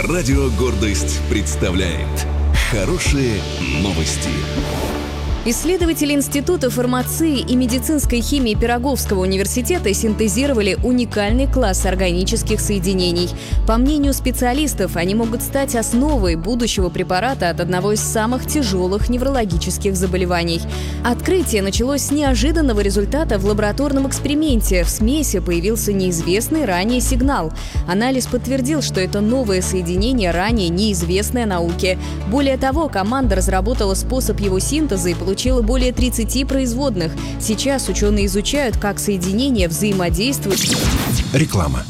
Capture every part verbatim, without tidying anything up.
Радио «Гордость» представляет хорошие новости. Исследователи Института фармации и медицинской химии Пироговского университета синтезировали уникальный класс органических соединений. По мнению специалистов, они могут стать основой будущего препарата от одного из самых тяжелых неврологических заболеваний. Открытие началось с неожиданного результата в лабораторном эксперименте. В смеси появился неизвестный ранее сигнал. Анализ подтвердил, что это новое соединение, ранее неизвестное науке. Более того, команда разработала способ его синтеза и получила более тридцати производных. Сейчас ученые изучают, как соединения взаимодействуют. Реклама.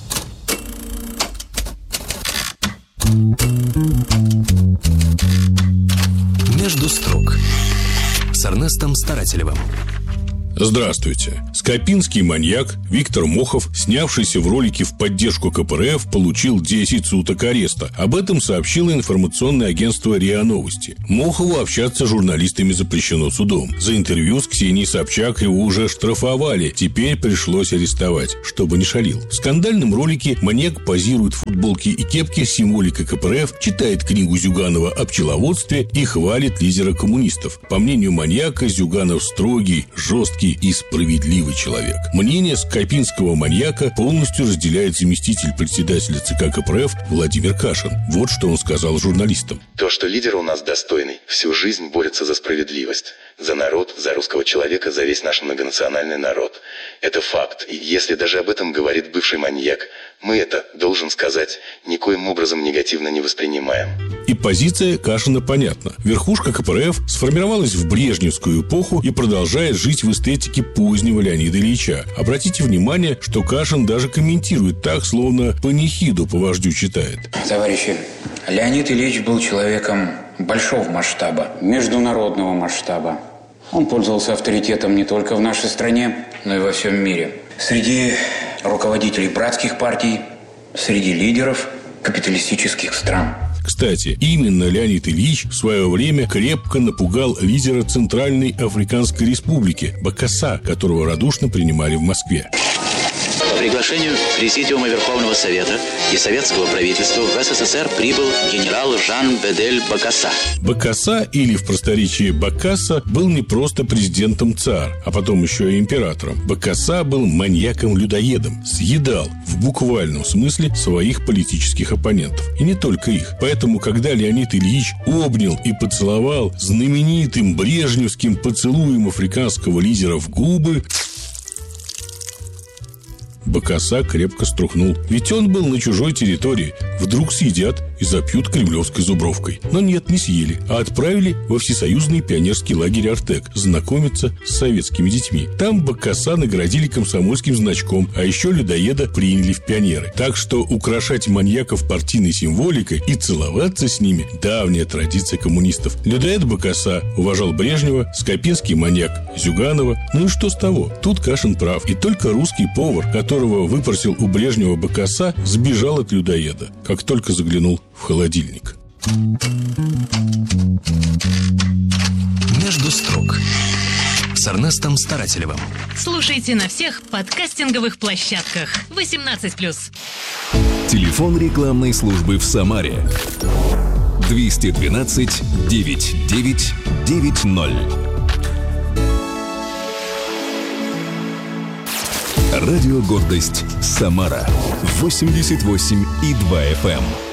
Между строк с Эрнестом Старателевым. Здравствуйте. Скопинский маньяк Виктор Мохов, снявшийся в ролике в поддержку ка пэ эр эф, получил десять суток ареста. Об этом сообщило информационное агентство РИА Новости. Мохову общаться с журналистами запрещено судом. За интервью с Ксенией Собчак его уже штрафовали. Теперь пришлось арестовать, чтобы не шалил. В скандальном ролике маньяк позирует в футболке и кепке с символикой ка пэ эр эф, читает книгу Зюганова о пчеловодстве и хвалит лидера коммунистов. По мнению маньяка, Зюганов строгий, жесткий и справедливый человек. Мнение скопинского маньяка полностью разделяет заместитель председателя ЦК ка пэ эр эф Владимир Кашин. Вот что он сказал журналистам. То, что лидер у нас достойный, всю жизнь борется за справедливость. За народ, за русского человека, за весь наш многонациональный народ. Это факт. И если даже об этом говорит бывший маньяк, мы это, должен сказать, никоим образом негативно не воспринимаем. И позиция Кашина понятна. Верхушка ка пэ эр эф сформировалась в брежневскую эпоху и продолжает жить в эстетике позднего Леонида Ильича. Обратите внимание, что Кашин даже комментирует так, словно панихиду по вождю читает. Товарищи, Леонид Ильич был человеком большого масштаба, международного масштаба. Он пользовался авторитетом не только в нашей стране, но и во всем мире. Среди руководителей братских партий, среди лидеров капиталистических стран. Кстати, именно Леонид Ильич в свое время крепко напугал лидера Центральной Африканской Республики Бокassa, которого радушно принимали в Москве. По приглашению Президиума Верховного Совета и Советского правительства в эс эс эс эр прибыл генерал Жан-Бедель Бокassa. Бокassa, или в просторечии Бокassa, был не просто президентом ЦАР, а потом еще и императором. Бокassa был маньяком-людоедом, съедал в буквальном смысле своих политических оппонентов. И не только их. Поэтому, когда Леонид Ильич обнял и поцеловал знаменитым брежневским поцелуем африканского лидера в губы, Бокassa крепко струхнул. Ведь он был на чужой территории. Вдруг съедят и запьют кремлевской зубровкой. Но нет, не съели, а отправили во всесоюзный пионерский лагерь «Артек» знакомиться с советскими детьми. Там Бокassa наградили комсомольским значком, а еще людоеда приняли в пионеры. Так что украшать маньяков партийной символикой и целоваться с ними – давняя традиция коммунистов. Людоед Бокassa уважал Брежнева, скопинский маньяк Зюганова. Ну и что с того? Тут Кашин прав. И только русский повар, которого выпросил у Брежнева Бокassa, сбежал от людоеда, как только заглянул в холодильник. Между строк с Эрнестом Старателевым. Слушайте на всех подкастинговых площадках. восемнадцать плюс. Телефон рекламной службы в Самаре двести двенадцать девятьсот девять девяносто. Радио «Гордость» Самара восемьдесят восемь и два эф эм.